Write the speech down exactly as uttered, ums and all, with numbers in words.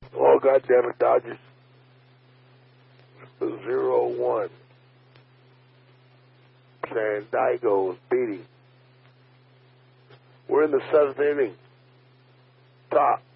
Oh, goddamn it, Dodgers. zero one. San Diego's beating. We're in the seventh inning. Top.